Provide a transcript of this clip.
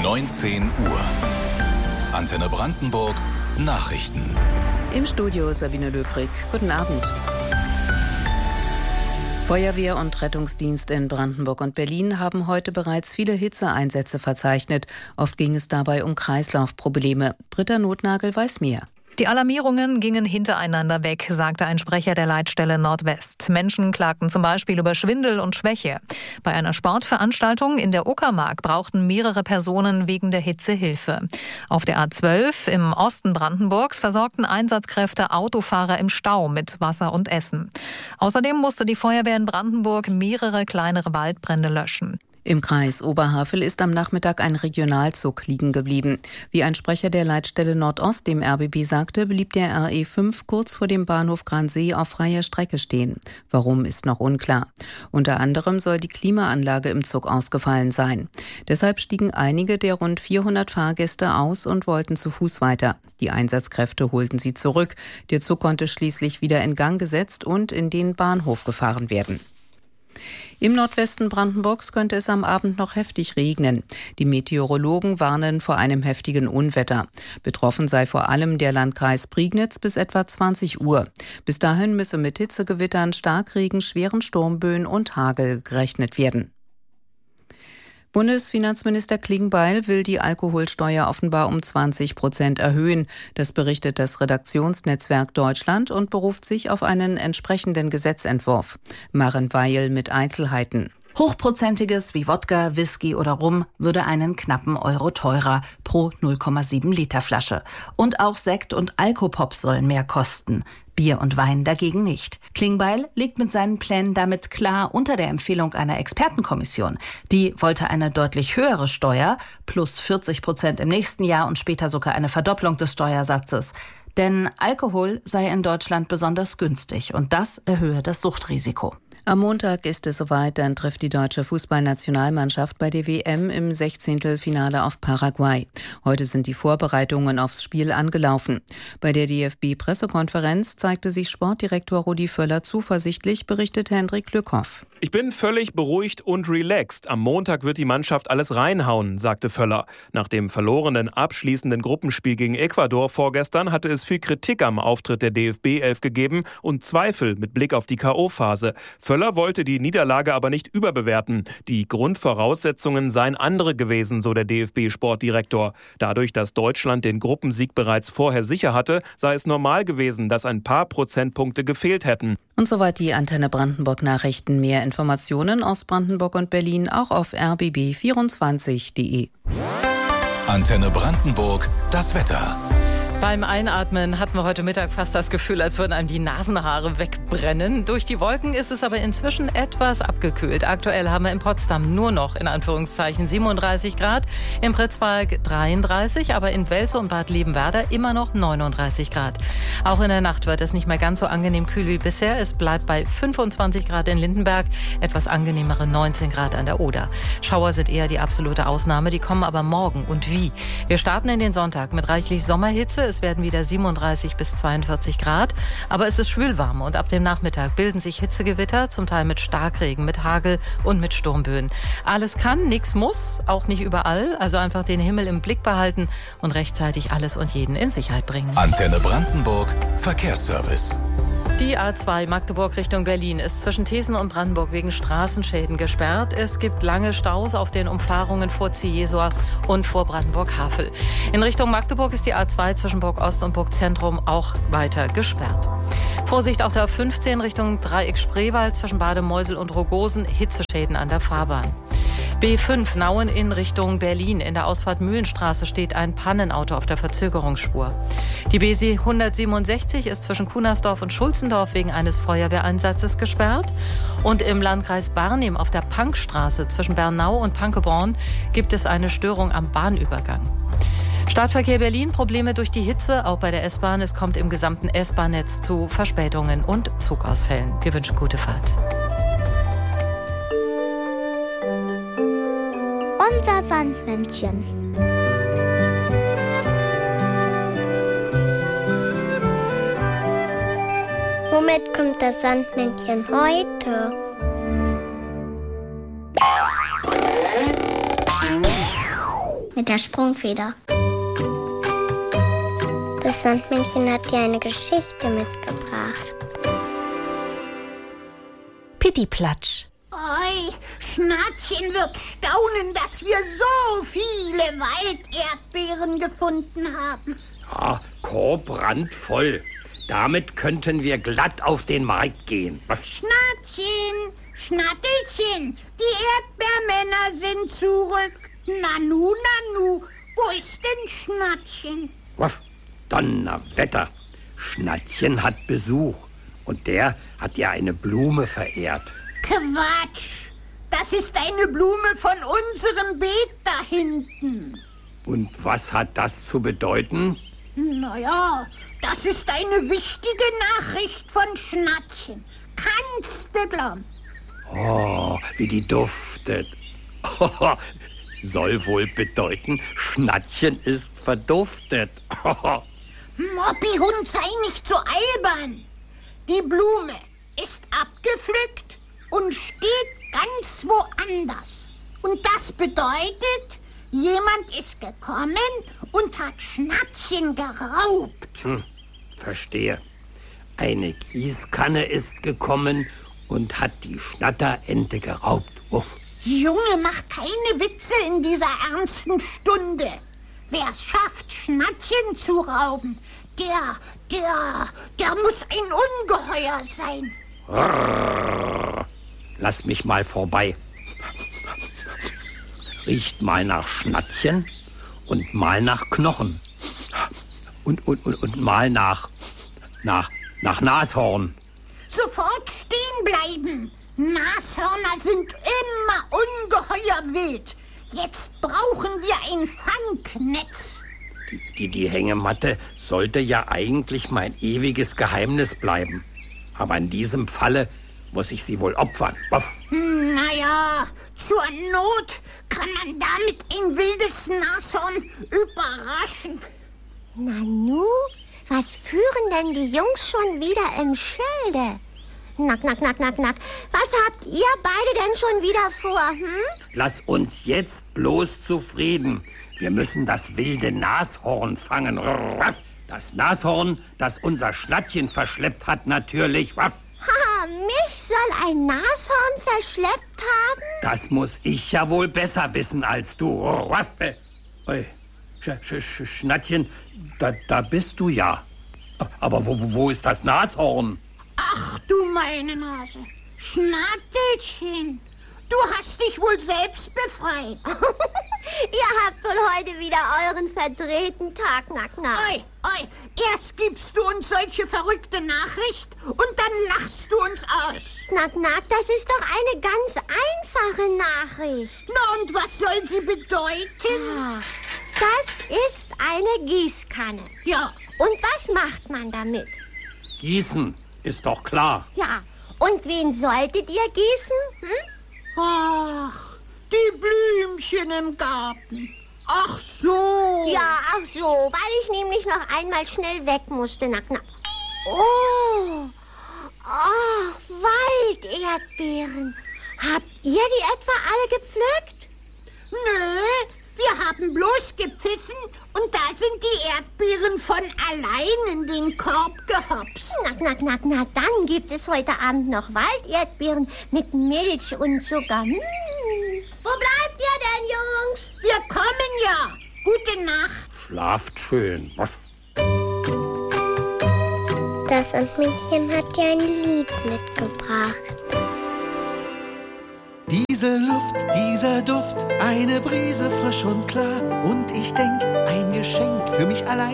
19 Uhr. Antenne Brandenburg Nachrichten. Im Studio Sabine Löbrig. Guten Abend. Feuerwehr und Rettungsdienst in Brandenburg und Berlin haben heute bereits viele Hitzeeinsätze verzeichnet. Oft ging es dabei um Kreislaufprobleme. Britta Nothnagel weiß mehr. Die Alarmierungen gingen hintereinander weg, sagte ein Sprecher der Leitstelle Nordwest. Menschen klagten zum Beispiel über Schwindel und Schwäche. Bei einer Sportveranstaltung in der Uckermark brauchten mehrere Personen wegen der Hitze Hilfe. Auf der A12 im Osten Brandenburgs versorgten Einsatzkräfte Autofahrer im Stau mit Wasser und Essen. Außerdem musste die Feuerwehr in Brandenburg mehrere kleinere Waldbrände löschen. Im Kreis Oberhavel ist am Nachmittag ein Regionalzug liegen geblieben. Wie ein Sprecher der Leitstelle Nordost dem RBB sagte, blieb der RE5 kurz vor dem Bahnhof Gransee auf freier Strecke stehen. Warum, ist noch unklar. Unter anderem soll die Klimaanlage im Zug ausgefallen sein. Deshalb stiegen einige der rund 400 Fahrgäste aus und wollten zu Fuß weiter. Die Einsatzkräfte holten sie zurück. Der Zug konnte schließlich wieder in Gang gesetzt und in den Bahnhof gefahren werden. Im Nordwesten Brandenburgs könnte es am Abend noch heftig regnen. Die Meteorologen warnen vor einem heftigen Unwetter. Betroffen sei vor allem der Landkreis Prignitz bis etwa 20 Uhr. Bis dahin müsse mit Hitzegewittern, Starkregen, schweren Sturmböen und Hagel gerechnet werden. Bundesfinanzminister Klingbeil will die Alkoholsteuer offenbar um 20% erhöhen. Das berichtet das Redaktionsnetzwerk Deutschland und beruft sich auf einen entsprechenden Gesetzentwurf. Maren Weil mit Einzelheiten. Hochprozentiges wie Wodka, Whisky oder Rum würde einen knappen Euro teurer pro 0,7 Liter Flasche. Und auch Sekt und Alkopop sollen mehr kosten. Bier und Wein dagegen nicht. Klingbeil liegt mit seinen Plänen damit klar unter der Empfehlung einer Expertenkommission. Die wollte eine deutlich höhere Steuer, plus 40% im nächsten Jahr und später sogar eine Verdopplung des Steuersatzes. Denn Alkohol sei in Deutschland besonders günstig und das erhöhe das Suchtrisiko. Am Montag ist es soweit, dann trifft die deutsche Fußballnationalmannschaft bei der WM im 16. auf Paraguay. Heute sind die Vorbereitungen aufs Spiel angelaufen. Bei der DFB-Pressekonferenz zeigte sich Sportdirektor Rudi Völler zuversichtlich, berichtet Hendrik Lückhoff. Ich bin völlig beruhigt und relaxed. Am Montag wird die Mannschaft alles reinhauen, sagte Völler. Nach dem verlorenen abschließenden Gruppenspiel gegen Ecuador vorgestern hatte es viel Kritik am Auftritt der DFB-11 gegeben und Zweifel mit Blick auf die K.O.-Phase. Völler wollte die Niederlage aber nicht überbewerten. Die Grundvoraussetzungen seien andere gewesen, so der DFB-Sportdirektor. Dadurch, dass Deutschland den Gruppensieg bereits vorher sicher hatte, sei es normal gewesen, dass ein paar Prozentpunkte gefehlt hätten. Und soweit die Antenne Brandenburg Nachrichten. Mehr Informationen aus Brandenburg und Berlin auch auf rbb24.de. Antenne Brandenburg, das Wetter. Beim Einatmen hatten wir heute Mittag fast das Gefühl, als würden einem die Nasenhaare wegbrennen. Durch die Wolken ist es aber inzwischen etwas abgekühlt. Aktuell haben wir in Potsdam nur noch, in Anführungszeichen, 37 Grad, in Pritzwalk 33, aber in Welzow und Bad Liebenwerda immer noch 39 Grad. Auch in der Nacht wird es nicht mehr ganz so angenehm kühl wie bisher. Es bleibt bei 25 Grad in Lindenberg, etwas angenehmere 19 Grad an der Oder. Schauer sind eher die absolute Ausnahme, die kommen aber morgen. Und wie? Wir starten in den Sonntag mit reichlich Sommerhitze. Es werden wieder 37 bis 42 Grad, aber es ist schwülwarm und ab dem Nachmittag bilden sich Hitzegewitter, zum Teil mit Starkregen, mit Hagel und mit Sturmböen. Alles kann, nichts muss, auch nicht überall, also einfach den Himmel im Blick behalten und rechtzeitig alles und jeden in Sicherheit bringen. Antenne Brandenburg, Verkehrsservice. Die A2 Magdeburg Richtung Berlin ist zwischen Thesen und Brandenburg wegen Straßenschäden gesperrt. Es gibt lange Staus auf den Umfahrungen vor Ziegesor und vor Brandenburg-Havel. In Richtung Magdeburg ist die A2 zwischen Burg Ost und Burg Zentrum auch weiter gesperrt. Vorsicht auf der A15 Richtung Dreieck Spreewald zwischen Bademeusel und Rogosen, Hitzeschäden an der Fahrbahn. B5 Nauen in Richtung Berlin. In der Ausfahrt Mühlenstraße steht ein Pannenauto auf der Verzögerungsspur. Die BC 167 ist zwischen Kunersdorf und Schulzendorf wegen eines Feuerwehreinsatzes gesperrt. Und im Landkreis Barnim auf der Pankstraße zwischen Bernau und Pankeborn gibt es eine Störung am Bahnübergang. Stadtverkehr Berlin, Probleme durch die Hitze, auch bei der S-Bahn. Es kommt im gesamten S-Bahn-Netz zu Verspätungen und Zugausfällen. Wir wünschen gute Fahrt. Unser Sandmännchen. Womit kommt das Sandmännchen heute? mit der Sprungfeder. Das Sandmännchen hat dir eine Geschichte mitgebracht. Pittiplatsch. Oi, Schnattchen wird staunen, dass wir so viele Walderdbeeren gefunden haben. Ja, Korb randvoll. Damit könnten wir glatt auf den Markt gehen. Schnattchen, Schnattelchen, die Erdbeermänner sind zurück. Nanu, Nanu, wo ist denn Schnattchen? Was? Donnerwetter. Schnattchen hat Besuch und der hat ihr eine Blume verehrt. Quatsch, das ist eine Blume von unserem Beet da hinten. Und was hat das zu bedeuten? Naja, das ist eine wichtige Nachricht von Schnattchen. Kannst du glauben? Oh, wie die duftet. Soll wohl bedeuten, Schnattchen ist verduftet. Moppihund, sei nicht so albern. Die Blume ist abgepflückt und steht ganz woanders. Und das bedeutet, jemand ist gekommen und hat Schnattchen geraubt. Verstehe. Eine Gießkanne ist gekommen und hat die Schnatterente geraubt. Uff. Junge, mach keine Witze in dieser ernsten Stunde. Wer es schafft, Schnattchen zu rauben, der muss ein Ungeheuer sein. Lass mich mal vorbei. Riecht mal nach Schnattchen und mal nach Knochen. Und mal nach Nashorn. Sofort stehen bleiben. Nashörner sind immer ungeheuer wild. Jetzt brauchen wir ein Fangnetz. Die Hängematte sollte ja eigentlich mein ewiges Geheimnis bleiben. Aber in diesem Falle muss ich sie wohl opfern. Naja, zur Not kann man damit ein wildes Nashorn überraschen. Nanu, was führen denn die Jungs schon wieder im Schilde? Nack. Was habt ihr beide denn schon wieder vor, Lass uns jetzt bloß zufrieden. Wir müssen das wilde Nashorn fangen. Das Nashorn, das unser Schnattchen verschleppt hat, natürlich. Mich soll ein Nashorn verschleppt haben? Das muss ich ja wohl besser wissen als du. Schnattchen, da bist du ja. Aber wo ist das Nashorn? Ach du meine Nase. Schnattelchen, du hast dich wohl selbst befreit. Ihr habt wohl heute wieder euren verdrehten Tag, Nack. Oi, erst gibst du uns solche verrückte Nachricht und dann lachst du uns aus. Nack, das ist doch eine ganz einfache Nachricht. Na und was soll sie bedeuten? Das ist eine Gießkanne. Ja. Und was macht man damit? Gießen, ist doch klar. Ja, und wen solltet ihr gießen? Ach, die Blümchen im Garten. Ach so. Ja, ach so, weil ich nämlich noch einmal schnell weg musste, Nack. Oh, ach, Walderdbeeren. Habt ihr die etwa alle gepflückt? Nö, wir haben bloß gepfiffen und da sind die Erdbeeren von allein in den Korb gehopst. Nack, dann gibt es heute Abend noch Walderdbeeren mit Milch und Zucker. Wo bleibt ihr denn, Jungs? Wir kommen ja. Gute Nacht. Schlaft schön. Das Sandmännchen hat dir ein Lied mitgebracht. Diese Luft, dieser Duft, eine Brise frisch und klar. Und ich denk, ein Geschenk für mich allein.